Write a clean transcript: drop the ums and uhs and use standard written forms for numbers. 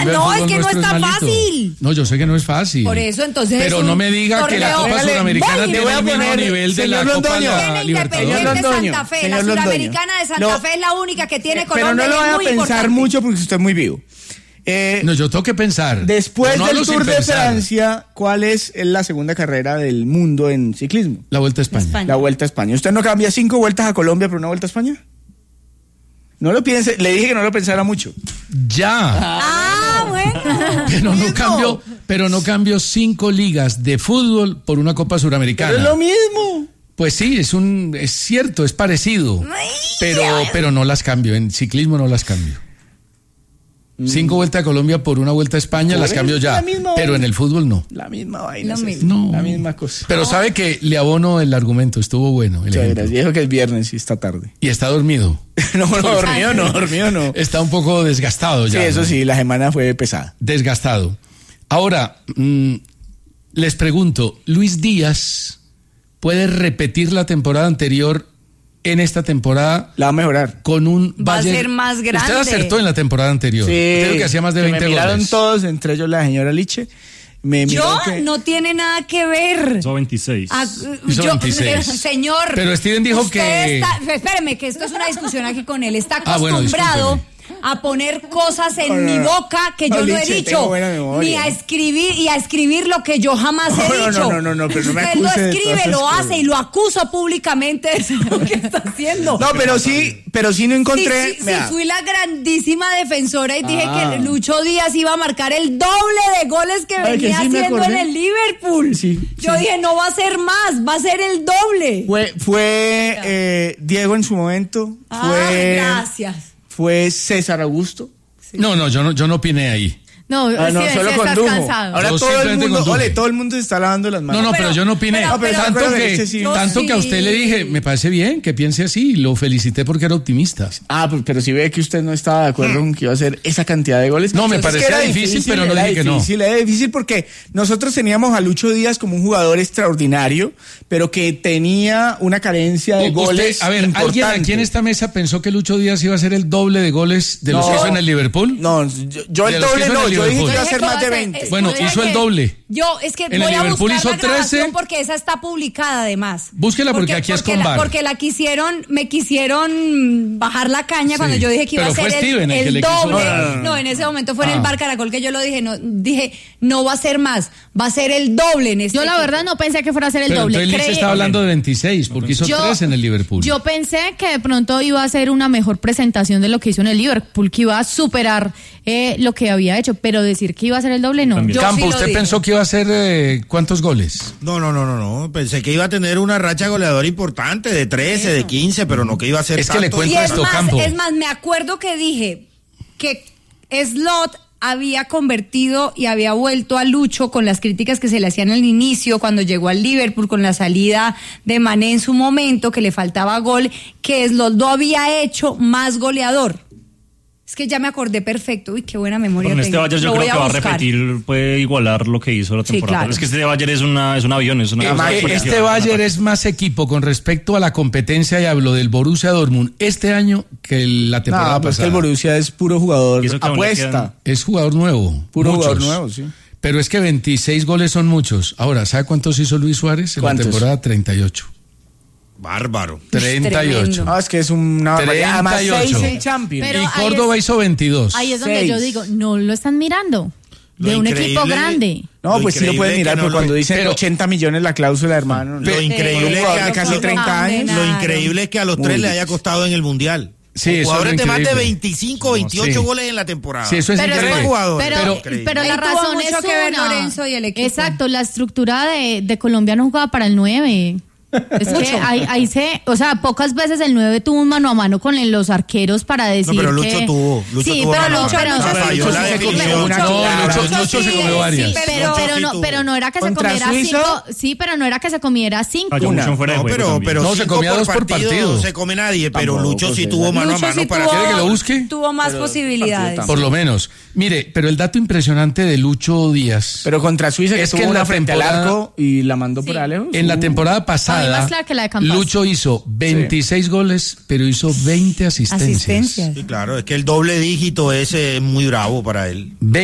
cambio, no, el es fútbol que no nuestro está es malito. fácil. No, yo sé que no es fácil. Por eso, entonces. Pero no me diga que la Copa Suramericana tiene el mismo nivel de la Copa Libertadores. Santa Fe, la Suramericana de Santa Fe es la única que tiene Colombia. Pero no lo voy a pensar importante. mucho porque usted es muy vivo. No, yo tengo que pensar. Después no del Tour de Francia, ¿cuál es la segunda carrera del mundo en ciclismo? La Vuelta a España. La Vuelta a España. ¿Usted no cambia 5 vueltas a Colombia por una Vuelta a España? No lo piense, le dije que no lo pensara mucho. Ya. Bueno. Pero no cambio 5 ligas de fútbol por una Copa Suramericana. Pero es lo mismo. Pues sí, es cierto, es parecido. Pero no las cambio, en ciclismo no las cambio. 5 vueltas a Colombia por una Vuelta a España, las cambio ya. Pero en el fútbol no. La misma vaina. No. La misma cosa. Pero sabe que le abono el argumento, estuvo bueno. Muchas gracias. Dijo que es viernes y está tarde. Y está dormido. dormido no. Está un poco desgastado ya. Sí, eso sí, la semana fue pesada. Desgastado. Ahora, les pregunto, ¿Luis Díaz puede repetir la temporada anterior en esta temporada? La va a mejorar. Con un Va a ser más grande. Usted acertó en la temporada anterior. Sí. Creo que hacía más de 20 goles. Me miraron todos, entre ellos la señora Liche. No tiene nada que ver. Hizo 26. Hizo 26. Señor. Pero Steven dijo que... Espéreme, que esto es una discusión aquí con él. Está bueno, acostumbrado a poner cosas en mi boca que yo no he dicho, ni a escribir lo que yo jamás he dicho. No, pero no me Usted acuse lo de escribe, todas lo esas hace y lo acusa públicamente de lo que está haciendo. No, pero sí no encontré. Sí, fui la grandísima defensora y dije que Lucho Díaz iba a marcar el doble de goles que venía haciendo en el Liverpool. Yo dije, no va a ser más, va a ser el doble. Fue Diego en su momento. Gracias. Fue César Augusto. Sí. No, yo no opiné ahí. No, solo condujo. Ahora todo el mundo se está lavando las manos. No, pero yo no opiné. Tanto que a usted le dije, me parece bien que piense así, y lo felicité porque era optimista. Pero si ve que usted no estaba de acuerdo con que iba a hacer esa cantidad de goles. No, me parecía difícil, pero no dije que no. Era difícil porque nosotros teníamos a Lucho Díaz como un jugador extraordinario, pero que tenía una carencia de goles. A ver, ¿alguien aquí en esta mesa pensó que Lucho Díaz iba a hacer el doble de goles de los que hizo en el Liverpool? No, yo el doble no. Yo dije que iba a ser más de 20. Bueno, hizo el doble. Es que en voy el a Liverpool buscar hizo la grabación 13. porque esa está publicada además. Búsquela porque aquí es con VAR. Porque me quisieron bajar la caña cuando yo dije que iba a ser el doble. No, en ese momento fue en el Bar Caracol que yo lo dije. Dije, no va a ser más, va a ser el doble en este. Yo la verdad no pensé que fuera a ser el doble. Entonces estaba hablando de 26 porque hizo 3 en el Liverpool. Yo pensé que de pronto iba a ser una mejor presentación de lo que hizo en el Liverpool, que iba a superar lo que había hecho, pero decir que iba a ser el doble, no. Campo, ¿usted pensó que iba a hacer cuántos goles? No. Pensé que iba a tener una racha goleadora importante de 13, de 15, pero no que iba a ser tanto. Que le cuento esto, Campo. Es más, me acuerdo que dije que Slot había convertido y había vuelto a Lucho con las críticas que se le hacían al inicio, cuando llegó al Liverpool, con la salida de Mané en su momento, que le faltaba gol, que Slot lo había hecho más goleador. Es que ya me acordé perfecto. Uy, qué buena memoria tengo. Este Bayern yo creo que va a repetir, puede igualar lo que hizo la temporada. Claro. Es que este Bayern es un avión, es una cosa. Este Bayern es más equipo con respecto a la competencia, y hablo del Borussia Dortmund este año que la temporada pasada. Es que el Borussia es puro jugador apuesta. Es jugador nuevo. Puro jugador nuevo, sí. Pero es que 26 goles son muchos. Ahora, ¿sabe cuántos hizo Luis Suárez en la temporada? 38. Bárbaro. 38. Es que es una 38. 6 en Champions. Pero y Córdoba hizo 22. Ahí es donde yo digo, no lo están mirando. De un equipo grande. No, pues sí lo pueden mirar, pero cuando dicen 80 millones la cláusula, hermano. Lo increíble es que casi 30 años. Lo increíble es que a los 3 le haya costado en el Mundial. Sí, jugadores de más de 25, 28 goles en la temporada. Sí, eso es increíble. Pero la razón es que ver Lorenzo y el equipo. Exacto, la estructura de Colombia no jugaba para el 9. Es que ahí pocas veces el 9 tuvo un mano a mano con los arqueros para decir pero Lucho que... tuvo. Lucho se comió varias. Pero no era que se comiera 5. Sí, pero no era que se comiera 5. No, se comía 2 por partido. No se come nadie, pero Lucho sí tuvo mano a mano para... ¿Quiere que lo busque? Tuvo más posibilidades. Por lo menos. Mire, pero el dato impresionante de Lucho Díaz... Pero contra Suiza, es que en la frente al arco y la mandó por lejos. En la temporada pasada, Lucho hizo 26 goles, pero hizo 20 asistencias. Sí, claro, es que el doble dígito ese es muy bravo para él.